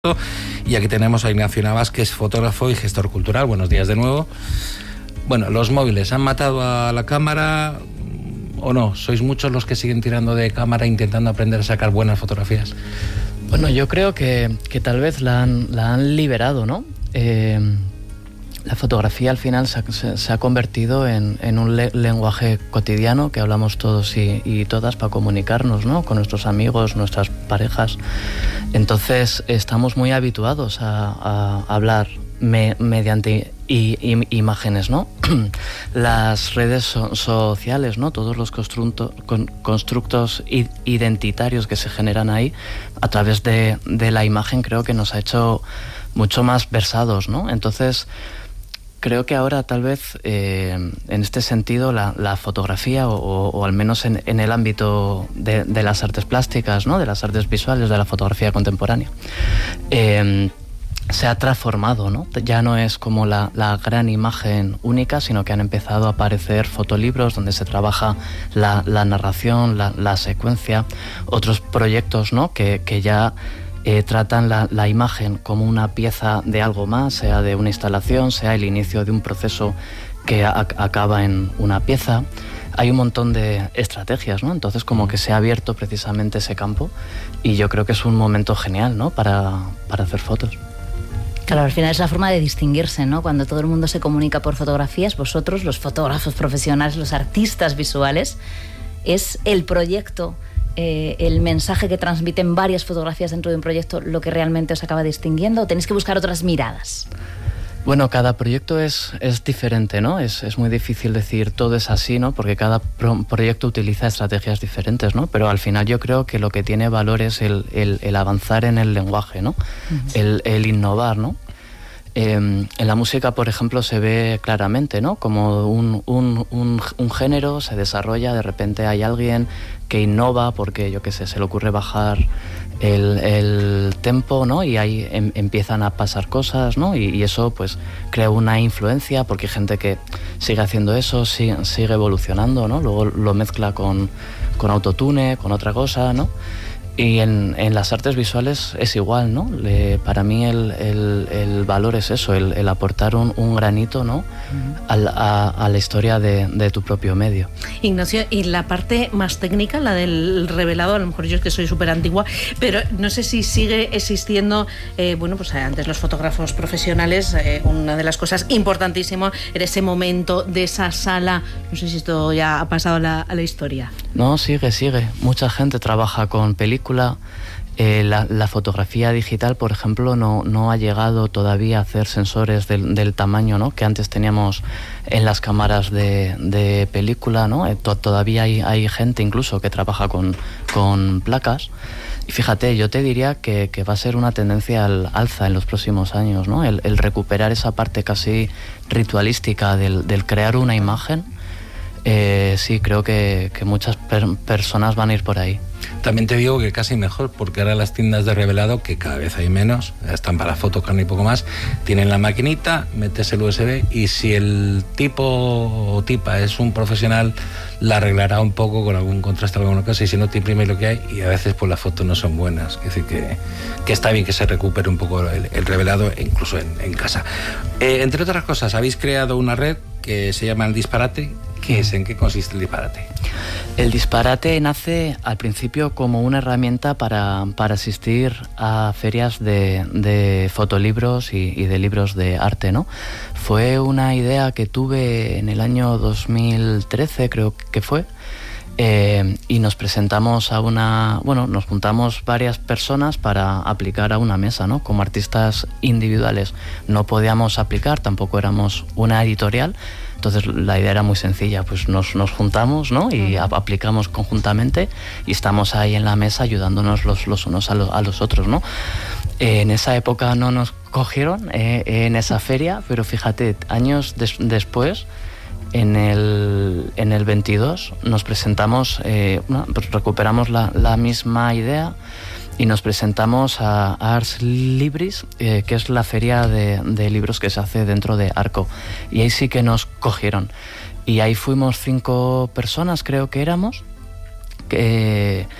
Y aquí tenemos a Ignacio Navas, que es fotógrafo y gestor cultural. Buenos días de nuevo. Bueno, ¿los móviles han matado a la cámara o no? ¿Sois muchos los que siguen tirando de cámara intentando aprender a sacar buenas fotografías? Bueno, yo creo que tal vez la han liberado, ¿no? La fotografía al final se ha convertido en un lenguaje cotidiano que hablamos todos y todas para comunicarnos, ¿no? Con nuestros amigos, nuestras parejas. Entonces estamos muy habituados a hablar mediante imágenes, ¿no? Las redes sociales, ¿no? Todos los constructos identitarios que se generan ahí a través de la imagen creo que nos ha hecho mucho más versados, ¿no? Entonces creo que ahora tal vez en este sentido la fotografía o al menos en el ámbito de las artes plásticas, ¿no? De las artes visuales, de la fotografía contemporánea, se ha transformado, ¿no? Ya no es como la gran imagen única, sino que han empezado a aparecer fotolibros donde se trabaja la narración, la secuencia, otros proyectos, ¿no? que ya tratan la imagen como una pieza de algo más, sea de una instalación, sea el inicio de un proceso que acaba en una pieza. Hay un montón de estrategias, ¿no? Entonces como que se ha abierto precisamente ese campo y yo creo que es un momento genial, ¿no? para hacer fotos. Claro, al final es la forma de distinguirse, ¿no? Cuando todo el mundo se comunica por fotografías, vosotros, los fotógrafos profesionales, los artistas visuales, es el proyecto, el mensaje que transmiten varias fotografías dentro de un proyecto lo que realmente os acaba distinguiendo, o tenéis que buscar otras miradas. Bueno, cada proyecto es diferente, ¿no? Es muy difícil decir todo es así, ¿no? Porque cada proyecto utiliza estrategias diferentes, ¿no? Pero al final yo creo que lo que tiene valor es el avanzar en el lenguaje, ¿no? Uh-huh. El innovar, ¿no? En la música, por ejemplo, se ve claramente, ¿no? Como un género se desarrolla, de repente hay alguien que innova porque, yo qué sé, se le ocurre bajar el tempo, ¿no? Y ahí empiezan a pasar cosas, ¿no? Y eso pues crea una influencia porque hay gente que sigue haciendo eso, sigue evolucionando, ¿no? Luego lo mezcla con autotune, con otra cosa, ¿no? Y en las artes visuales es igual, ¿no? Para mí el valor es eso, el aportar un granito, ¿no? Uh-huh. a la historia de tu propio medio. Ignacio, y la parte más técnica, la del revelado, a lo mejor yo es que soy súper antigua, pero no sé si sigue existiendo, bueno, pues antes los fotógrafos profesionales, una de las cosas importantísimas era ese momento de esa sala, no sé si esto ya ha pasado a la historia. No, sigue. Mucha gente trabaja con películas. La fotografía digital, por ejemplo, no ha llegado todavía a hacer sensores del tamaño, ¿no? Que antes teníamos en las cámaras de película, ¿no? Todavía hay gente incluso que trabaja con placas. Y fíjate, yo te diría que va a ser una tendencia al alza en los próximos años, ¿no? El recuperar esa parte casi ritualística del crear una imagen. Sí, creo que muchas personas van a ir por ahí. También te digo que casi mejor, porque ahora las tiendas de revelado, que cada vez hay menos, están para fotocan y poco más, tienen la maquinita, metes el USB y si el tipo o tipa es un profesional, la arreglará un poco con algún contraste, alguna cosa, y si no te imprime lo que hay, y a veces pues las fotos no son buenas. Es decir, que está bien que se recupere un poco el revelado, incluso en casa. Entre otras cosas, habéis creado una red que se llama El Disparate. ¿En qué consiste el Disparate? El Disparate nace al principio como una herramienta para asistir a ferias de fotolibros y de libros de arte, ¿no? Fue una idea que tuve en el año 2013, creo que fue, y nos presentamos nos juntamos varias personas para aplicar a una mesa, ¿no? Como artistas individuales no podíamos aplicar, tampoco éramos una editorial. Entonces la idea era muy sencilla, pues nos juntamos, ¿no? Y aplicamos conjuntamente y estamos ahí en la mesa ayudándonos los unos a los otros, ¿no? En esa época no nos cogieron en esa feria, pero fíjate, años después, en el 22, nos presentamos, recuperamos la misma idea y nos presentamos a Ars Libris, que es la feria de libros que se hace dentro de Arco. Y ahí sí que nos cogieron. Y ahí fuimos 5 personas, creo que éramos,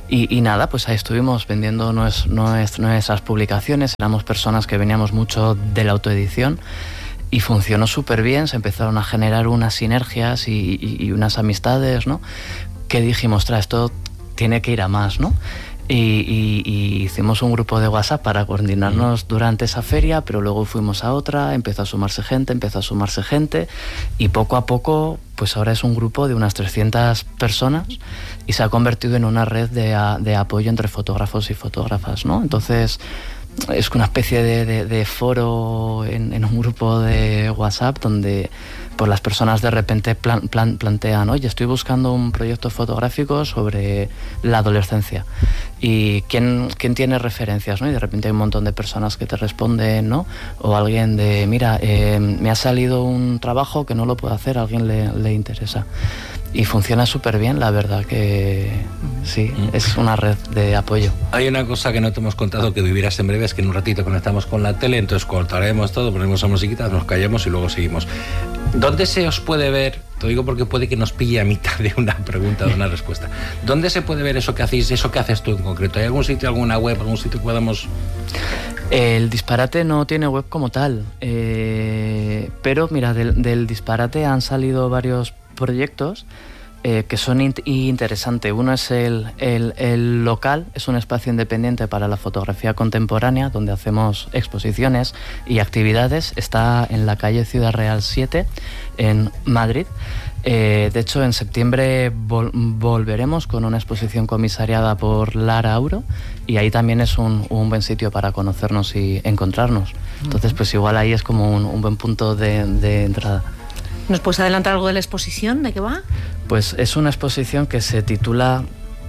Y nada, pues ahí estuvimos vendiendo nuestras publicaciones. Éramos personas que veníamos mucho de la autoedición y funcionó súper bien. Se empezaron a generar unas sinergias y unas amistades, ¿no? Que dijimos, ostras, esto tiene que ir a más, ¿no? Y hicimos un grupo de WhatsApp para coordinarnos durante esa feria, pero luego fuimos a otra, empezó a sumarse gente y poco a poco, pues ahora es un grupo de unas 300 personas y se ha convertido en una red de apoyo entre fotógrafos y fotógrafas, ¿no? Entonces es una especie de foro en un grupo de WhatsApp donde pues las personas de repente plantean, oye, estoy buscando un proyecto fotográfico sobre la adolescencia y ¿quién tiene referencias, ¿no? Y de repente hay un montón de personas que te responden, ¿no? O alguien de, mira, me ha salido un trabajo que no lo puedo hacer, a alguien le interesa. Y funciona súper bien, la verdad que sí, es una red de apoyo. Hay una cosa que no te hemos contado que vivirás en breve, es que en un ratito conectamos con la tele, entonces cortaremos todo, ponemos la musiquita, nos callamos y luego seguimos. ¿Dónde se os puede ver? Te digo porque puede que nos pille a mitad de una pregunta o de una respuesta. ¿Dónde se puede ver eso que hacéis, eso que haces tú en concreto? ¿Hay algún sitio, alguna web, algún sitio que podamos...? El Disparate no tiene web como tal, pero mira, del Disparate han salido varios proyectos que son interesantes. Uno es el local, es un espacio independiente para la fotografía contemporánea donde hacemos exposiciones y actividades. Está en la calle Ciudad Real 7 en Madrid. De hecho, en septiembre volveremos con una exposición comisariada por Lara Auro y ahí también es un buen sitio para conocernos y encontrarnos. Entonces, pues igual ahí es como un buen punto de entrada. ¿Nos puedes adelantar algo de la exposición? ¿De qué va? Pues es una exposición que se titula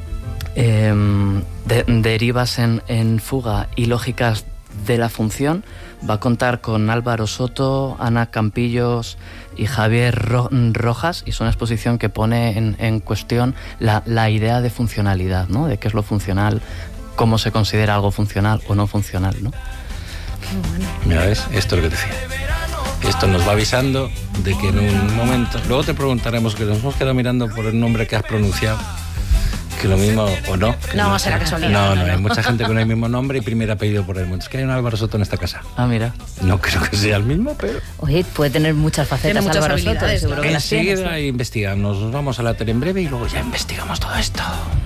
Derivas en fuga y lógicas de la función. Va a contar con Álvaro Soto, Ana Campillos y Javier Rojas, y es una exposición que pone en cuestión la idea de funcionalidad, ¿no? De qué es lo funcional, cómo se considera algo funcional o no funcional, ¿no? Bueno. Mira, ¿ves? Esto es lo que te decía. Esto nos va avisando de que en un momento... Luego te preguntaremos, que nos hemos quedado mirando por el nombre que has pronunciado, que lo mismo o no. No, será casualidad. No, hay mucha gente con el mismo nombre y primer apellido por el mundo. Es que hay un Álvaro Soto en esta casa. Ah, mira. No creo que sea el mismo, pero... Oye, puede tener muchas facetas Álvaro Soto, seguro que las tiene. Enseguida investigamos. Nos vamos a la tele en breve y luego ya investigamos todo esto.